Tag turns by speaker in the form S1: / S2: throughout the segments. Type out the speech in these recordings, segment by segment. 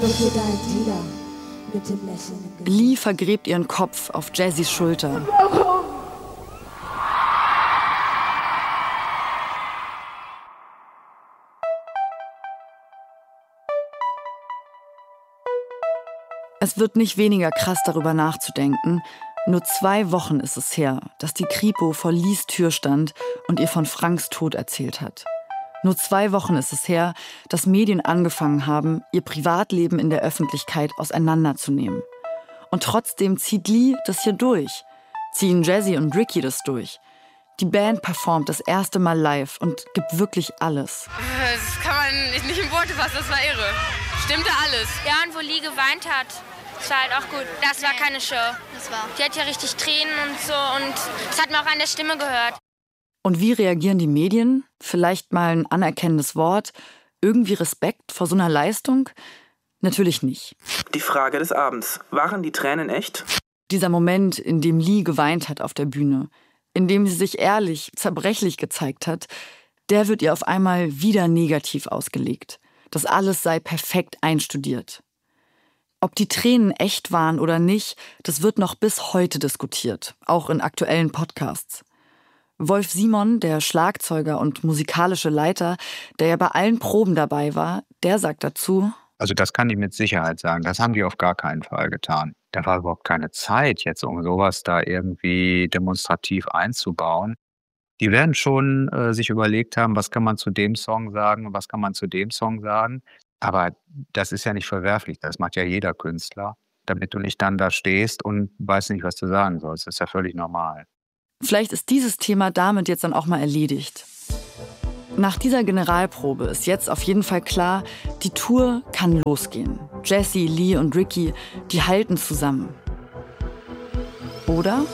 S1: für deinen Dealer mit dem Lächeln im Gesicht.
S2: Lee vergräbt ihren Kopf auf Jazzys Schulter.
S1: Warum?
S2: Es wird nicht weniger krass, darüber nachzudenken. Nur 2 Wochen ist es her, dass die Kripo vor Lees Tür stand und ihr von Franks Tod erzählt hat. Nur 2 Wochen ist es her, dass Medien angefangen haben, ihr Privatleben in der Öffentlichkeit auseinanderzunehmen. Und trotzdem zieht Lee das hier durch. Ziehen Jazzy und Ricky das durch. Die Band performt das erste Mal live und gibt wirklich alles.
S3: Das kann man nicht in Worte fassen, das war irre. Stimmte alles.
S4: Ja, und wo Lee geweint hat, das war halt auch gut. Das war keine Show. Die hat ja richtig Tränen und so und das hat man auch an der Stimme gehört.
S2: Und wie reagieren die Medien? Vielleicht mal ein anerkennendes Wort? Irgendwie Respekt vor so einer Leistung? Natürlich nicht.
S5: Die Frage des Abends. Waren die Tränen echt?
S2: Dieser Moment, in dem Lee geweint hat auf der Bühne, in dem sie sich ehrlich, zerbrechlich gezeigt hat, der wird ihr auf einmal wieder negativ ausgelegt. Das alles sei perfekt einstudiert. Ob die Tränen echt waren oder nicht, das wird noch bis heute diskutiert, auch in aktuellen Podcasts. Wolf Simon, der Schlagzeuger und musikalische Leiter, der ja bei allen Proben dabei war, der sagt dazu:
S6: Also das kann ich mit Sicherheit sagen, das haben die auf gar keinen Fall getan. Da war überhaupt keine Zeit jetzt, um sowas da irgendwie demonstrativ einzubauen. Die werden schon sich überlegt haben, was kann man zu dem Song sagen und was kann man zu dem Song sagen. Aber das ist ja nicht verwerflich, das macht ja jeder Künstler, damit du nicht dann da stehst und weißt nicht, was du sagen sollst. Das ist ja völlig normal.
S2: Vielleicht ist dieses Thema damit jetzt dann auch mal erledigt. Nach dieser Generalprobe ist jetzt auf jeden Fall klar, die Tour kann losgehen. Jessie, Lee und Ricky, die halten zusammen. Oder?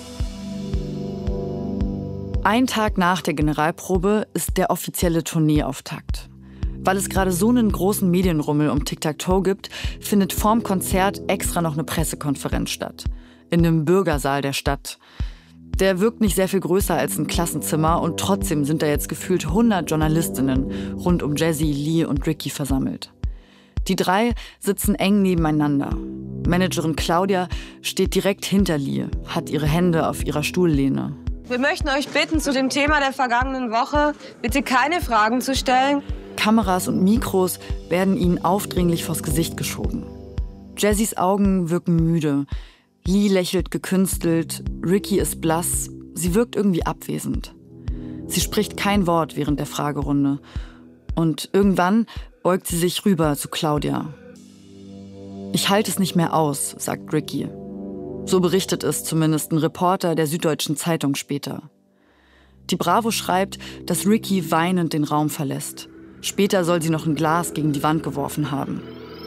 S2: Ein Tag nach der Generalprobe ist der offizielle Tourneeauftakt. Weil es gerade so einen großen Medienrummel um Tic-Tac-Toe gibt, findet vorm Konzert extra noch eine Pressekonferenz statt. In einem Bürgersaal der Stadt. Der wirkt nicht sehr viel größer als ein Klassenzimmer und trotzdem sind da jetzt gefühlt 100 Journalistinnen rund um Jazzy, Lee und Ricky versammelt. Die 3 sitzen eng nebeneinander. Managerin Claudia steht direkt hinter Lee, hat ihre Hände auf ihrer Stuhllehne.
S7: Wir möchten euch bitten, zu dem Thema der vergangenen Woche bitte keine Fragen zu stellen.
S2: Kameras und Mikros werden ihnen aufdringlich vors Gesicht geschoben. Jazzys Augen wirken müde. Lee lächelt gekünstelt, Ricky ist blass, sie wirkt irgendwie abwesend. Sie spricht kein Wort während der Fragerunde. Und irgendwann beugt sie sich rüber zu Claudia. Ich halte es nicht mehr aus, sagt Ricky. So berichtet es zumindest ein Reporter der Süddeutschen Zeitung später. Die Bravo schreibt, dass Ricky weinend den Raum verlässt. Später soll sie noch ein Glas gegen die Wand geworfen haben.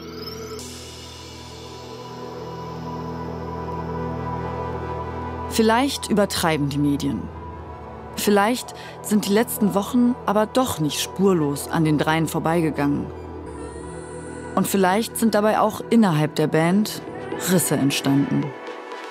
S2: Vielleicht übertreiben die Medien. Vielleicht sind die letzten Wochen aber doch nicht spurlos an den 3 vorbeigegangen. Und vielleicht sind dabei auch innerhalb der Band Risse entstanden.